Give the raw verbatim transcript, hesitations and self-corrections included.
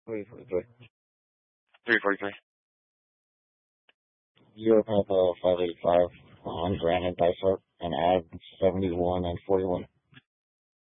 three forty-three. three forty-three. Zero Papa five eighty-five on Granite Dice Art and add seventy-one and forty-one.